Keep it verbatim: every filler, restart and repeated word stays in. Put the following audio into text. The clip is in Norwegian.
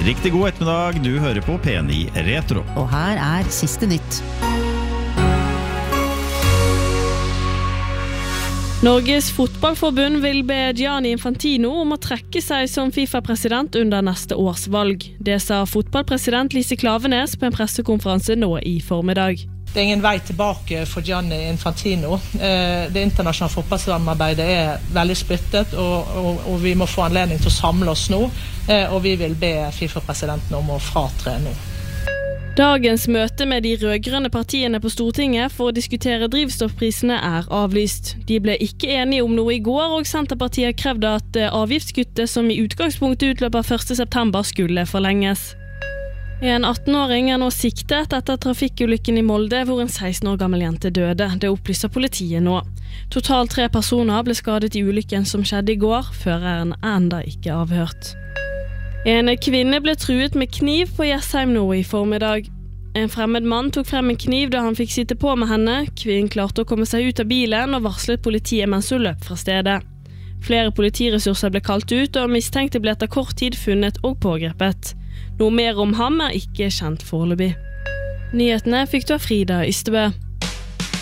Riktig god ettermiddag, du hører på P ni Retro. Og her er siste nytt. Norges fotballforbund vil be Gianni Infantino om å trekke seg som FIFA-president under neste års valg. Det sa fotballpresident Lise Klaveness på en pressekonferanse nå i formiddag. Det er ingen vei tilbake for Gianni Infantino. Det internasjonale fotballsamarbeidet er veldig splittet, og, og, og vi må få anledning til å samle oss nå, og vi vil be FIFA-presidenten om å fratre nå. Dagens møte med de rødgrønne partiene på Stortinget for å diskutere drivstoffprisene er avlyst. De ble ikke enige om noe i går, og Senterpartiet krevde at avgiftskuttet som i utgangspunktet utløper første september skulle forlenges. En atten-åring er nå siktet etter trafikkulykken i Molde, hvor en seksten år gammel jente døde. Det opplyser politiet nå. Totalt tre personer ble skadet i ulykken som skjedde i går, føreren er enda ikke avhørt. En kvinne ble truet med kniv på Jessheim nå i formiddag. En fremmed mann tok frem en kniv da han fikk sitte på med henne. Kvinnen klarte å komme seg ut av bilen og varslet politiet mens hun løp fra stedet. Flere politiressurser ble kalt ut, og mistenkte ble etter kort tid funnet og pågrepet. Noe mer om ham er ikke kjent foreløpig. Nyhetene fikk du av Frida Ystebø.